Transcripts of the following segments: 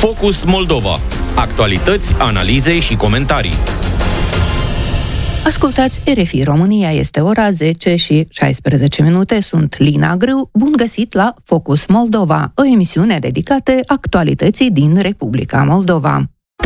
Focus Moldova. Actualități, analize și comentarii. Ascultați RFI România, este ora 10 și 16 minute. Sunt Lina Grâu. Bun găsit la Focus Moldova, o emisiune dedicată actualității din Republica Moldova.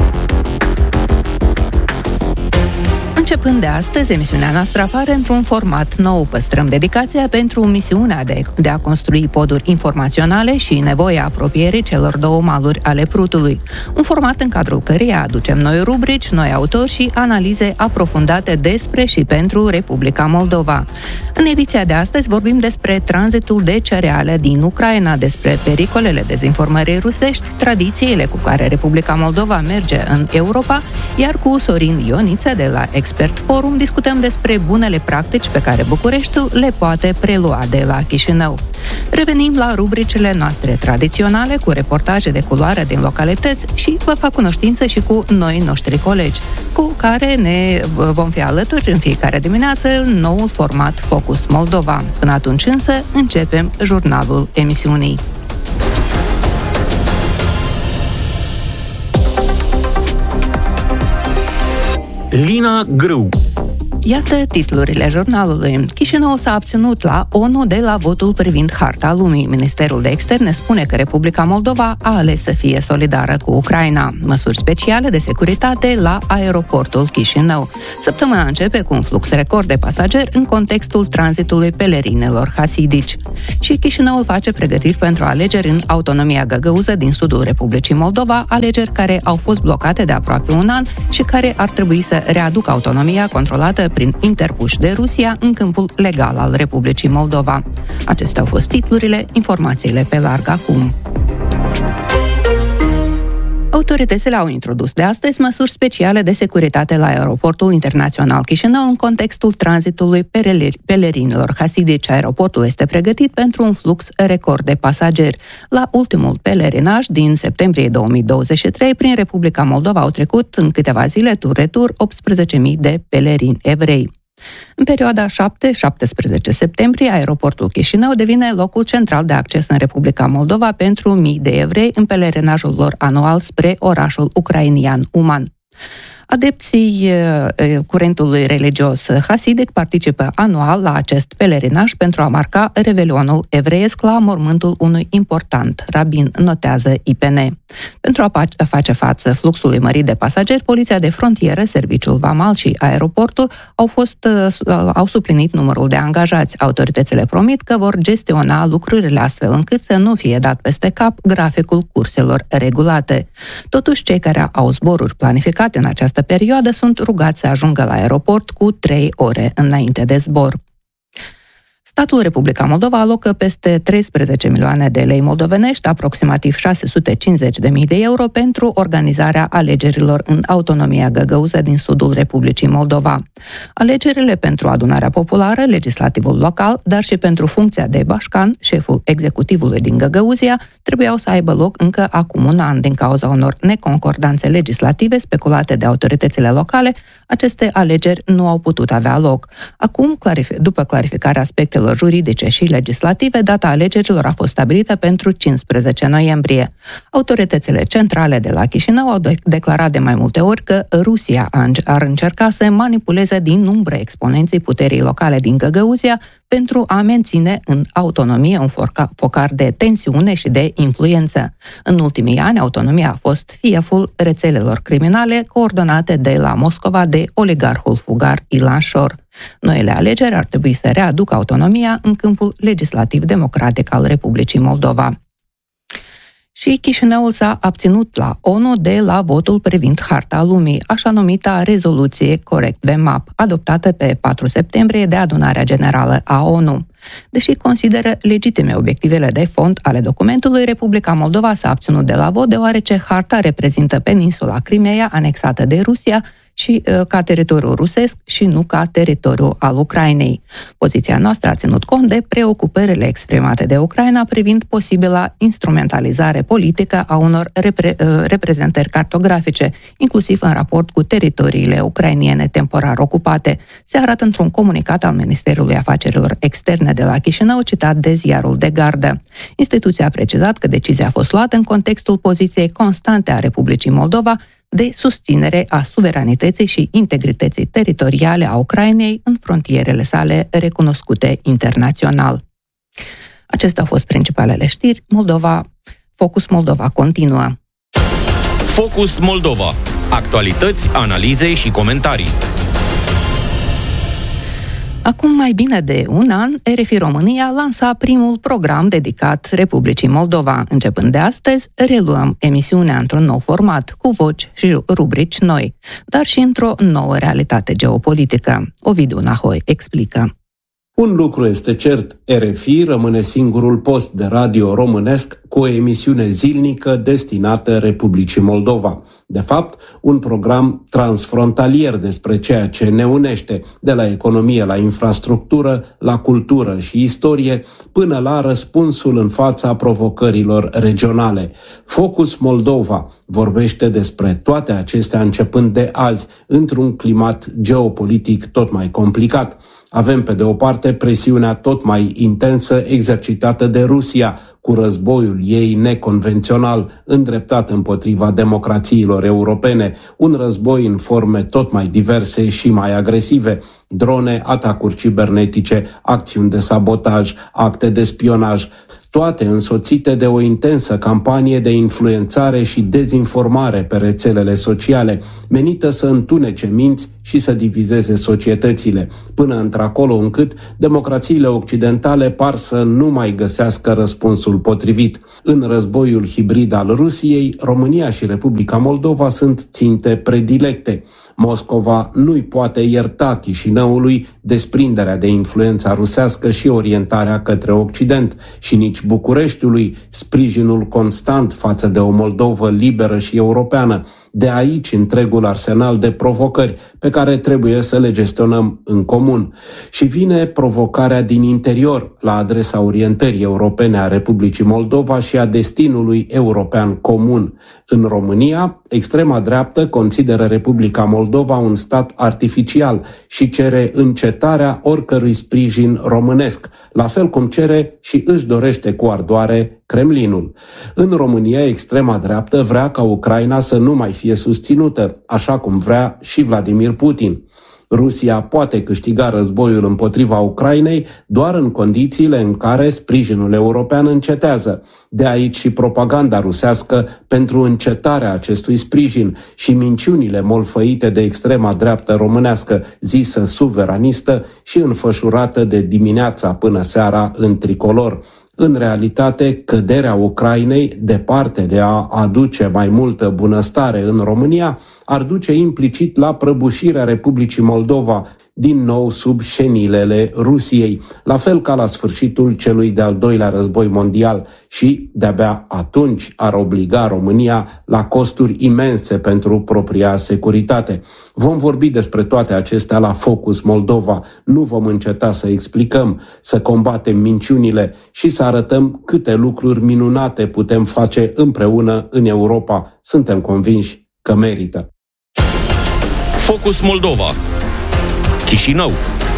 Începând de astăzi, emisiunea noastră apare într-un format nou. Păstrăm dedicația pentru misiunea de a construi poduri informaționale și nevoia apropierii celor două maluri ale Prutului. Un format în cadrul căreia aducem noi rubrici, noi autori și analize aprofundate despre și pentru Republica Moldova. În ediția de astăzi vorbim despre tranzitul de cereale din Ucraina, despre pericolele dezinformării rusești, tradițiile cu care Republica Moldova merge în Europa, iar cu Sorin Ioniță de la Expert Forum discutăm despre bunele practici pe care Bucureștiul le poate prelua de la Chișinău. Revenim la rubricile noastre tradiționale cu reportaje de culoare din localități și vă fac cunoștință și cu noi noștri colegi, cu care ne vom fi alături în fiecare dimineață în noul format Focus Moldova. Până atunci însă începem jurnalul emisiunii. Lina Grâu. Iată titlurile jurnalului. Chișinăul s-a abținut la ONU de la votul privind harta lumii. Ministerul de Externe spune că Republica Moldova a ales să fie solidară cu Ucraina. Măsuri speciale de securitate la aeroportul Chișinău. Săptămâna începe cu un flux record de pasageri în contextul tranzitului pelerinelor hasidici. Și Chișinăul face pregătiri pentru alegeri în autonomia găgăuză din sudul Republicii Moldova, alegeri care au fost blocate de aproape un an și care ar trebui să readucă autonomia controlată prin interpuși de Rusia în câmpul legal al Republicii Moldova. Acestea au fost titlurile, informațiile pe larg acum. Autoritățile au introdus de astăzi măsuri speciale de securitate la aeroportul internațional Chișinău în contextul tranzitului pelerinilor hasidici. Aeroportul este pregătit pentru un flux record de pasageri. La ultimul pelerinaj din septembrie 2023, prin Republica Moldova au trecut în câteva zile tur-retur 18.000 de pelerini evrei. În perioada 7-17 septembrie, aeroportul Chișinău devine locul central de acces în Republica Moldova pentru mii de evrei în pelerinajul lor anual spre orașul ucrainian Uman. Adepții curentului religios hasidic participă anual la acest pelerinaj pentru a marca revelionul evreiesc la mormântul unui important rabin, notează IPN. Pentru a face față fluxului mărit de pasageri, Poliția de Frontieră, Serviciul Vamal și Aeroportul au suplinit numărul de angajați. Autoritățile promit că vor gestiona lucrurile astfel încât să nu fie dat peste cap graficul curselor regulate. Totuși, cei care au zboruri planificate în această perioadă sunt rugați să ajungă la aeroport cu 3 ore înainte de zbor. Statul Republica Moldova alocă peste 13 milioane de lei moldovenești, aproximativ 650.000 de euro, pentru organizarea alegerilor în autonomia găgăuză din sudul Republicii Moldova. Alegerile pentru adunarea populară, legislativul local, dar și pentru funcția de bașcan, șeful executivului din Găgăuzia, trebuiau să aibă loc încă acum un an. Din cauza unor neconcordanțe legislative speculate de autoritățile locale, aceste alegeri nu au putut avea loc. Acum, după clarificarea aspectelor juridice și legislative, data alegerilor a fost stabilită pentru 15 noiembrie. Autoritățile centrale de la Chișinău au declarat de mai multe ori că Rusia ar încerca să manipuleze din umbră exponenții puterii locale din Găgăuzia pentru a menține în autonomie un focar de tensiune și de influență. În ultimii ani, autonomia a fost fieful rețelelor criminale coordonate de la Moscova de oligarhul fugar Ilan Șor. Noile alegeri ar trebui să readucă autonomia în câmpul legislativ democratic al Republicii Moldova. Și Chișinăul s-a abținut la ONU de la votul privind harta lumii, așa numita rezoluție Corect VMAP, adoptată pe 4 septembrie de Adunarea Generală a ONU. Deși consideră legitime obiectivele de fond ale documentului, Republica Moldova s-a abținut de la vot deoarece harta reprezintă peninsula Crimeea anexată de Rusia și ca teritoriu rusesc și nu ca teritoriu al Ucrainei. Poziția noastră a ținut cont de preocupările exprimate de Ucraina privind posibila instrumentalizare politică a unor reprezentări cartografice, inclusiv în raport cu teritoriile ucrainiene temporar ocupate, se arată într-un comunicat al Ministerului Afacerilor Externe de la Chișinău, citat de ziarul de gardă. Instituția a precizat că decizia a fost luată în contextul poziției constante a Republicii Moldova de susținere a suveranității și integrității teritoriale a Ucrainei în frontierele sale recunoscute internațional. Acestea au fost principalele știri. Focus Moldova continuă. Focus Moldova. Actualități, analize și comentarii. Acum mai bine de un an, RFI România lansa primul program dedicat Republicii Moldova. Începând de astăzi, reluăm emisiunea într-un nou format, cu voci și rubrici noi, dar și într-o nouă realitate geopolitică. Ovidiu Nahoi explică. Un lucru este cert, RFI rămâne singurul post de radio românesc cu o emisiune zilnică destinată Republicii Moldova. De fapt, un program transfrontalier despre ceea ce ne unește, de la economie la infrastructură, la cultură și istorie, până la răspunsul în fața provocărilor regionale. Focus Moldova vorbește despre toate acestea începând de azi, într-un climat geopolitic tot mai complicat. Avem, pe de o parte, presiunea tot mai intensă exercitată de Rusia, cu războiul ei neconvențional, îndreptat împotriva democrațiilor europene, un război în forme tot mai diverse și mai agresive, drone, atacuri cibernetice, acțiuni de sabotaj, acte de spionaj, toate însoțite de o intensă campanie de influențare și dezinformare pe rețelele sociale, menită să întunece minți și să divizeze societățile, până într-acolo încât democrațiile occidentale par să nu mai găsească răspunsul potrivit. În războiul hibrid al Rusiei, România și Republica Moldova sunt ținte predilecte. Moscova nu-i poate ierta Chișinăului desprinderea de influența rusească și orientarea către Occident și nici Bucureștiului sprijinul constant față de o Moldovă liberă și europeană. De aici întregul arsenal de provocări pe care trebuie să le gestionăm în comun. Și vine provocarea din interior la adresa orientării europene a Republicii Moldova și a destinului european comun. În România, extrema dreaptă consideră Republica Moldova un stat artificial și cere încetarea oricărui sprijin românesc, la fel cum cere și își dorește cu ardoare Kremlinul. În România, extrema dreaptă vrea ca Ucraina să nu mai fie susținută, așa cum vrea și Vladimir Putin. Rusia poate câștiga războiul împotriva Ucrainei doar în condițiile în care sprijinul european încetează. De aici și propaganda rusească pentru încetarea acestui sprijin și minciunile molfăite de extrema dreaptă românească, zisă suveranistă și înfășurată de dimineața până seara în tricolor. În realitate, căderea Ucrainei, departe de a aduce mai multă bunăstare în România, ar duce implicit la prăbușirea Republicii Moldova, din nou sub șenilele Rusiei, la fel ca la sfârșitul celui de-al doilea război mondial și de-abia atunci ar obliga România la costuri imense pentru propria securitate. Vom vorbi despre toate acestea la Focus Moldova. Nu vom înceta să explicăm, să combatem minciunile și să arătăm câte lucruri minunate putem face împreună în Europa. Suntem convinși că merită. Focus Moldova. Chișinău.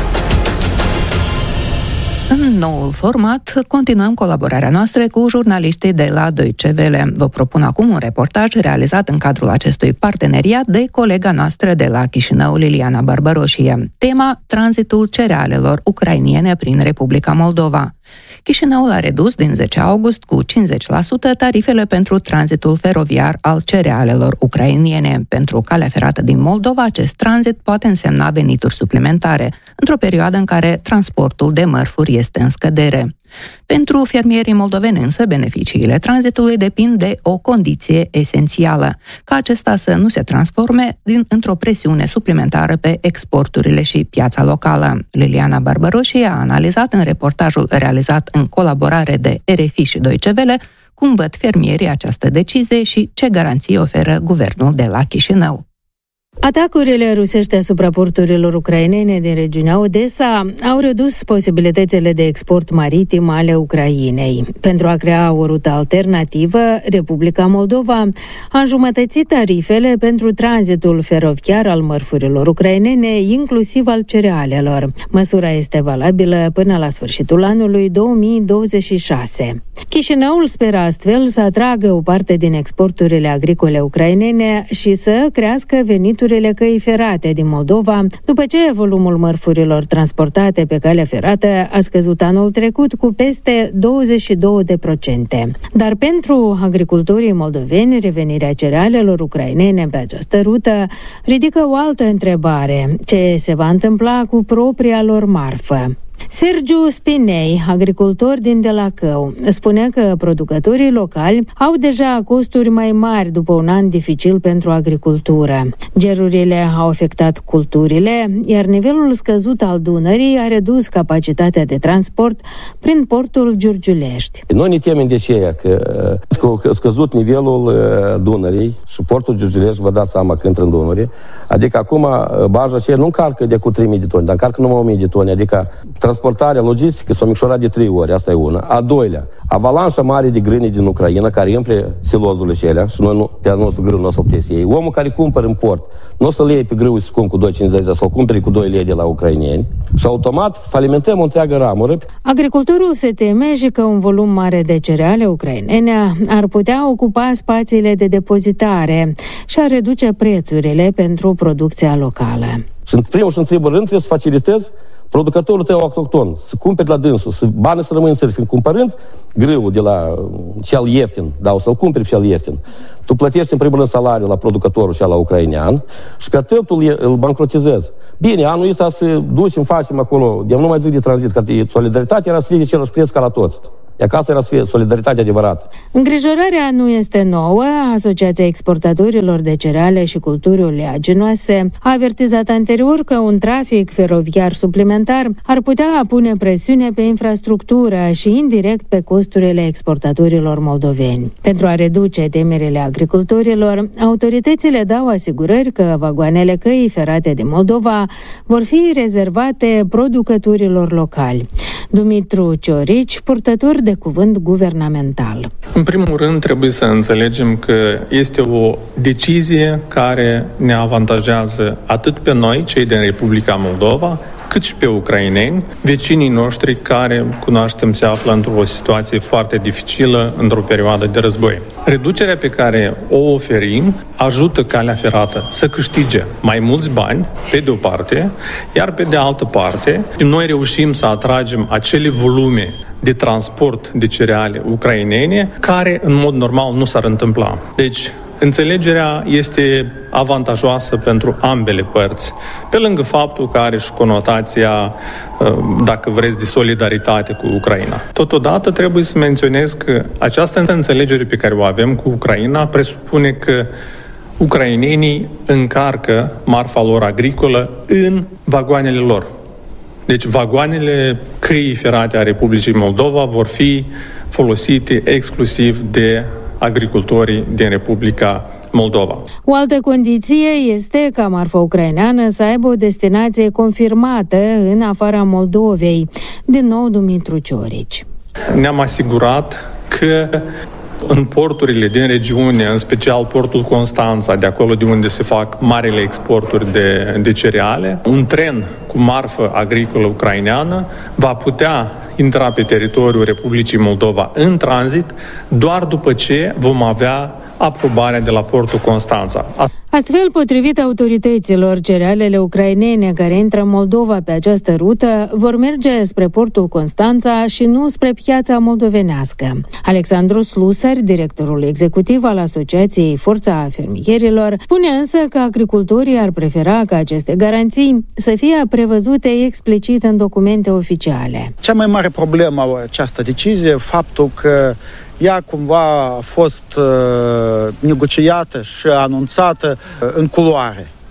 În noul format, continuăm colaborarea noastră cu jurnaliștii de la Deutsche Welle. Vă propun acum un reportaj realizat în cadrul acestui parteneriat de colega noastră de la Chișinău, Liliana Barbaroșie. Tema: tranzitul cerealelor ucrainiene prin Republica Moldova. Chișinăul a redus din 10 august cu 50% tarifele pentru tranzitul feroviar al cerealelor ucrainiene. Pentru calea ferată din Moldova, acest tranzit poate însemna venituri suplimentare, într-o perioadă în care transportul de mărfuri este în scădere. Pentru fermierii moldoveni însă, beneficiile tranzitului depind de o condiție esențială, ca acesta să nu se transforme într-o presiune suplimentară pe exporturile și piața locală. Liliana Barbaroșie a analizat în reportajul realizat în colaborare de RFI și Deutsche Welle cum văd fermierii această decizie și ce garanții oferă guvernul de la Chișinău. Atacurile rusești asupra porturilor ucrainene din regiunea Odessa au redus posibilitățile de export maritim ale Ucrainei. Pentru a crea o rută alternativă, Republica Moldova a înjumătățit tarifele pentru tranzitul feroviar al mărfurilor ucrainene, inclusiv al cerealelor. Măsura este valabilă până la sfârșitul anului 2026. Chișinăul speră astfel să atragă o parte din exporturile agricole ucrainene și să crească veniturile căii ferate din Moldova, după ce volumul mărfurilor transportate pe calea ferată a scăzut anul trecut cu peste 22%. Dar pentru agricultorii moldoveni, revenirea cerealelor ucrainene pe această rută ridică o altă întrebare: ce se va întâmpla cu propria lor marfă? Sergiu Spinei, agricultor din Delacău, spune că producătorii locali au deja costuri mai mari după un an dificil pentru agricultură. Gerurile au afectat culturile, iar nivelul scăzut al Dunării a redus capacitatea de transport prin portul Giurgiulești. Noi ne temem de aceea că a scăzut nivelul Dunării și portul Giurgiulești, vă dați seama că intră în Dunăre. Adică acum barja aceea nu încarcă de cu 3.000 de tone, dar încarcă numai 1.000 de tone, adică transportarea logistică s-a micșorat de 3 ori, asta e una. A doilea, avalanșa mare de grâne din Ucraina, care umple silozurile acelea și noi pe al nostru grâu nu o să-l puteți iei. Omul care cumpără în port, nu o să-l iei pe grâu și cu 2,50, să-l cumpere cu 2 lei de la ucraineni și automat falimentăm o întreagă ramură. Agricultorul se teme și că un volum mare de cereale ucrainene ar putea ocupa spațiile de depozitare și ar reduce prețurile pentru producția locală. Și în primul și în primul rând trebuie să facilitezi producătorul tău autohton, să cumperi la dânsul, să banii să rămână în țări, fiind cumpărând grâul de la cel ieftin, da, o să-l cumperi pe cel ieftin. Tu plătești în primul rând salariul la producătorul și la ucrainean și pe atâtul îl bancrotizezi. Bine, anul ăsta să ducem, facem acolo, eu nu mai zic de tranzit, că solidaritatea era să fie de același preț ca la toți. Iar că asta era să fie solidaritatea adevărată. Îngrijorarea nu este nouă. Asociația exportatorilor de cereale și culturi oleaginoase a avertizat anterior că un trafic feroviar suplimentar ar putea pune presiune pe infrastructură și indirect pe costurile exportatorilor moldoveni. Pentru a reduce temerile agricultorilor, autoritățile dau asigurări că vagoanele căii ferate din Moldova vor fi rezervate producătorilor locali. Dumitru Ciorici, purtător de cuvânt guvernamental. În primul rând, trebuie să înțelegem că este o decizie care ne avantajează atât pe noi, cei din Republica Moldova, cât și pe ucraineni, vecinii noștri care, cunoaștem, se află într-o situație foarte dificilă, într-o perioadă de război. Reducerea pe care o oferim ajută calea ferată să câștige mai mulți bani, pe de o parte, iar pe de altă parte, noi reușim să atragem acele volume de transport de cereale ucrainene care, în mod normal, nu s-ar întâmpla. Deci, înțelegerea este avantajoasă pentru ambele părți, pe lângă faptul că are și conotația, dacă vreți, de solidaritate cu Ucraina. Totodată trebuie să menționez că această înțelegere pe care o avem cu Ucraina presupune că ucrainenii încarcă marfa lor agricolă în vagoanele lor. Deci vagoanele căii ferate a Republicii Moldova vor fi folosite exclusiv de agricultorii din Republica Moldova. O altă condiție este ca marfa ucraineană să aibă o destinație confirmată în afara Moldovei. Din nou, Dumitru Ciorici. Ne-am asigurat că în porturile din regiune, în special portul Constanța, de acolo de unde se fac marile exporturi de cereale, un tren cu marfă agricolă ucraineană va putea intra pe teritoriul Republicii Moldova în tranzit doar după ce vom avea aprobarea de la portul Constanța. Astfel, potrivit autorităților, cerealele ucrainene care intră în Moldova pe această rută vor merge spre portul Constanța și nu spre piața moldovenească. Alexandru Slusar, directorul executiv al Asociației Forța Fermierilor, spune însă că agricultorii ar prefera ca aceste garanții să fie prevăzute explicit în documente oficiale. Cea mai mare problemă a această decizie, faptul că ea cumva a fost negociată și anunțată în culoare.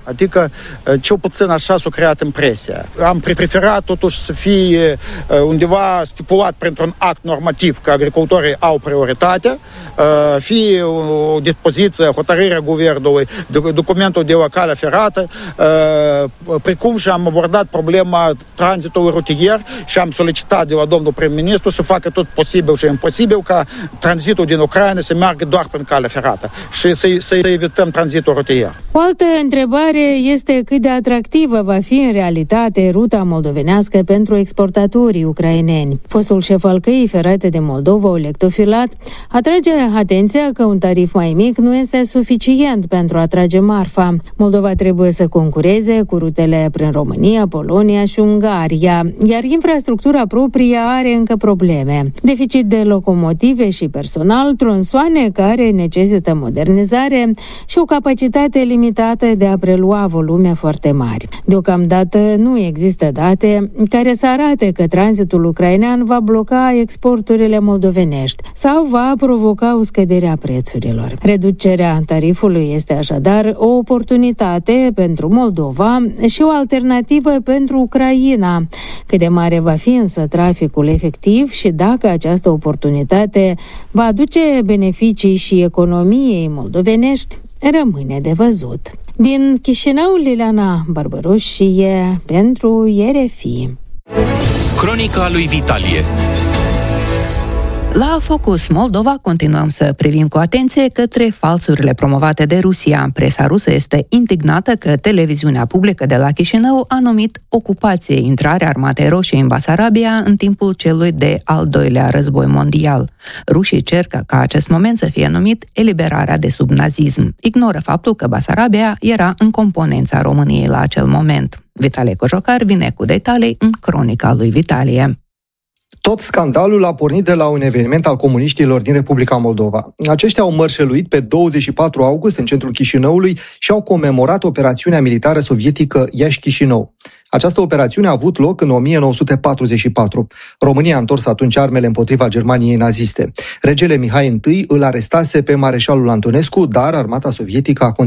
Adică, cel puțin așa s-a creat impresia. Am preferat totuși să fie undeva stipulat printr-un act normativ că agricultorii au prioritate, fie o dispoziție, hotărârea guvernului, documentul de o cale ferată, precum și am abordat problema tranzitului rutier și am solicitat de la domnul prim-ministru să facă tot posibil și imposibil ca tranzitul din Ucraina să meargă doar prin cale ferată și să evităm tranzitul rutier. O altă întrebare este cât de atractivă va fi în realitate ruta moldovenească pentru exportatorii ucraineni. Fostul șef al căii ferate de Moldova, Oleg Tofilat, atrage atenția că un tarif mai mic nu este suficient pentru a atrage marfa. Moldova trebuie să concureze cu rutele prin România, Polonia și Ungaria, iar infrastructura proprie are încă probleme. Deficit de locomotive și personal, tronsoane care necesită modernizare și o capacitate limitată de a prelua volume foarte mari. Deocamdată nu există date care să arate că tranzitul ucrainean va bloca exporturile moldovenești sau va provoca o scădere a prețurilor. Reducerea tarifului este așadar o oportunitate pentru Moldova și o alternativă pentru Ucraina. Cât de mare va fi însă traficul efectiv și dacă această oportunitate va aduce beneficii și economiei moldovenești, rămâne de văzut. Din Chișinău, Liliana Barbărușie pentru RFI. Cronica lui Vitalie. La Focus Moldova continuăm să privim cu atenție către falsurile promovate de Rusia. Presa rusă este indignată că televiziunea publică de la Chișinău a numit ocupație intrarea Armatei Roșii în Basarabia în timpul celui de al doilea război mondial. Rușii cer ca acest moment să fie numit eliberarea de sub nazism. Ignoră faptul că Basarabia era în componența României la acel moment. Vitalie Cojocar vine cu detalii în cronica lui Vitalie. Tot scandalul a pornit de la un eveniment al comuniștilor din Republica Moldova. Aceștia au mărșăluit pe 24 august în centrul Chișinăului și au comemorat operațiunea militară sovietică Iași-Chișinău. Această operațiune a avut loc în 1944. România a întors atunci armele împotriva Germaniei naziste. Regele Mihai I îl arestase pe mareșalul Antonescu, dar armata sovietică a